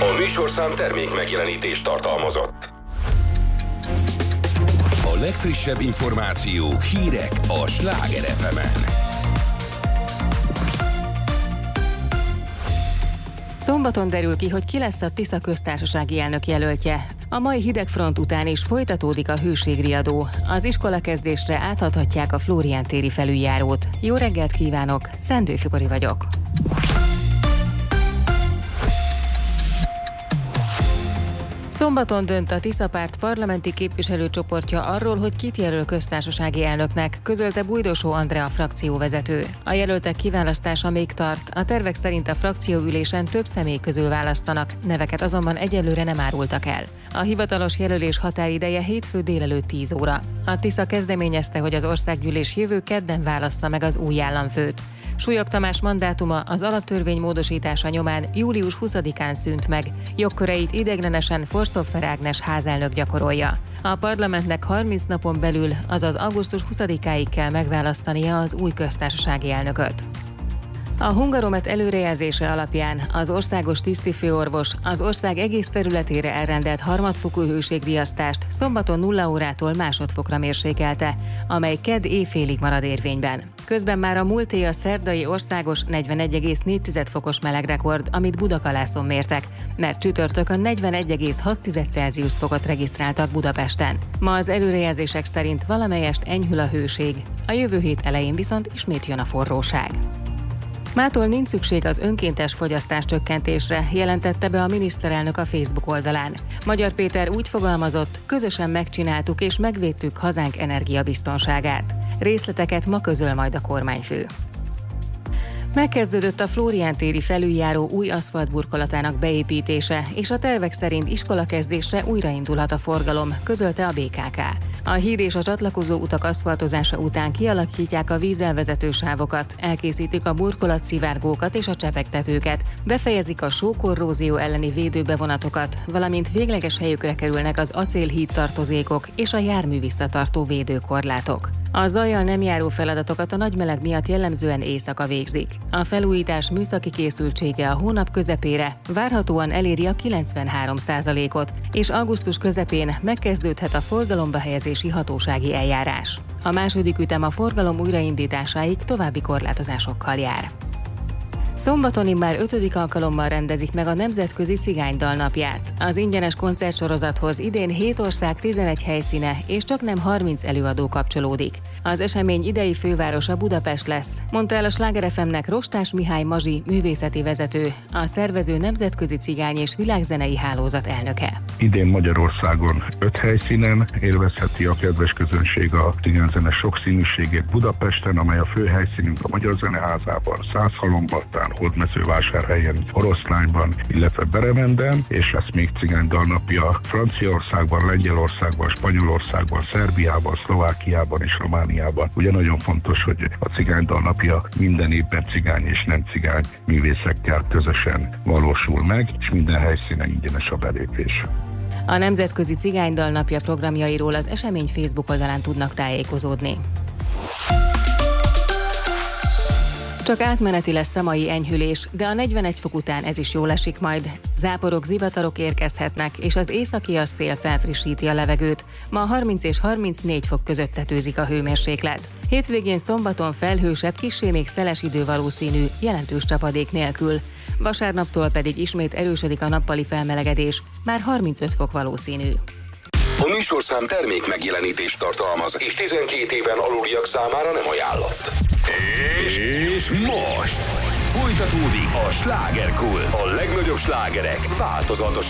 A műsorszám termék megjelenítést tartalmazott. A legfrissebb információk, hírek a Sláger FM-en. Szombaton derül ki, hogy ki lesz a Tisza köztársasági elnök jelöltje. A mai hidegfront után is folytatódik a hőségriadó. Az iskolakezdésre átadhatják a Flórián téri felüljárót. Jó reggelt kívánok, Szendő Fibori vagyok. Szombaton dönt a Tisza párt parlamenti képviselőcsoportja arról, hogy kit jelöl köztársasági elnöknek, közölte Bujdosó Andrea frakcióvezető. A jelöltek kiválasztása még tart, a tervek szerint a frakcióülésen több személy közül választanak, neveket azonban egyelőre nem árultak el. A hivatalos jelölés határideje hétfő délelőtt 10 óra. A Tisza kezdeményezte, hogy az országgyűlés jövő kedden válassza meg az új államfőt. Súlyog Tamás mandátuma az alaptörvény módosítása nyomán július 20-án szűnt meg. Jogköreit ideiglenesen Forsthofer Ágnes házelnök gyakorolja. A parlamentnek 30 napon belül, azaz augusztus 20-áig kell megválasztania az új köztársasági elnököt. A Hungaromet előrejelzése alapján az országos tisztifőorvos az ország egész területére elrendelt harmadfokú hőségriasztást szombaton 0 órától másodfokra mérsékelte, amely kedd éjfélig marad érvényben. Közben már a múlté a szerdai országos 41,4 fokos melegrekord, amit Budakalászon mértek, mert csütörtökön 41,6 Celsius fokot regisztráltak Budapesten. Ma az előrejelzések szerint valamelyest enyhül a hőség, a jövő hét elején viszont ismét jön a forróság. Mától nincs szükség az önkéntes fogyasztás csökkentésre, jelentette be a miniszterelnök a Facebook oldalán. Magyar Péter úgy fogalmazott, közösen megcsináltuk és megvédtük hazánk energiabiztonságát. Részleteket ma közöl majd a kormányfő. Megkezdődött a Flórián téri felüljáró új aszfaltburkolatának beépítése, és a tervek szerint iskolakezdésre újraindulhat a forgalom, közölte a BKK. A híd és a csatlakozó utak aszfaltozása után kialakítják a vízelvezető sávokat, elkészítik a burkolatszivárgókat és a csepegtetőket, befejezik a sókorrózió elleni védőbevonatokat, valamint végleges helyükre kerülnek az acélhíd tartozékok és a jármű visszatartó védőkorlátok. A zajjal nem járó feladatokat a nagy meleg miatt jellemzően éjszaka végzik. A felújítás műszaki készültsége a hónap közepére várhatóan eléri a 93%-ot, és augusztus közepén megkezdődhet a forgalomba helyezési hatósági eljárás. A második ütem a forgalom újraindításáig további korlátozásokkal jár. Szombaton immár 5. alkalommal rendezik meg a Nemzetközi Cigánydal napját. Az ingyenes koncertsorozathoz idén 7 ország 11 helyszíne és csaknem 30 előadó kapcsolódik. Az esemény idei fővárosa Budapest lesz, mondta el a Sláger FM-nek Rostás Mihály Mazsi művészeti vezető, a szervező Nemzetközi Cigány és Világzenei Hálózat elnöke. Idén Magyarországon 5 helyszínen élvezheti a kedves közönség a cigányzene sokszínűségét. Budapesten, amely a fő helyszínünk a Magyar Zeneházában, Szászhalombattán, Hódmezővásárhelyen, Oroszlányban, illetve Beremenden, és lesz még cigánydalnapja Franciaországban, Lengyelországban, Spanyolországban, Szerbiában, Szlovákiában és Romániában. Ugye nagyon fontos, hogy a cigánydalnapja minden évben cigány és nem cigány művészekkel közösen valósul meg, és minden helyszínen ingyenes a belépés. A Nemzetközi Cigánydal napja programjairól az esemény Facebook oldalán tudnak tájékozódni. Csak átmeneti lesz a mai enyhülés, de a 41 fok után ez is jól esik majd. Záporok, zivatarok érkezhetnek, és az északi szél felfrissíti a levegőt. Ma 30 és 34 fok között tetőzik a hőmérséklet. Hétvégén szombaton felhősebb, kissé még szeles idő valószínű, jelentős csapadék nélkül. Vasárnaptól pedig ismét erősödik a nappali felmelegedés, már 35 fok valószínű. A műsorszám termék megjelenítést tartalmaz, és 12 éven aluliak számára nem ajánlott. És most folytatódik a slágerkult. A legnagyobb slágerek változatosan